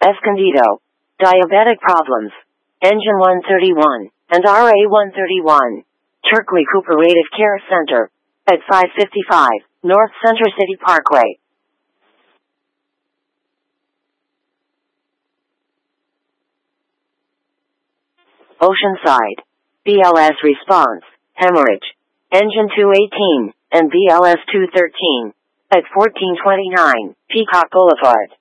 Escondido. Diabetic problems. Engine 131 and RA 131. Turk Recuperative Care Center. At 555 North Center City Parkway. Oceanside. BLS response. Hemorrhage. Engine 218 and BLS 213. At 1429 Peacock Boulevard.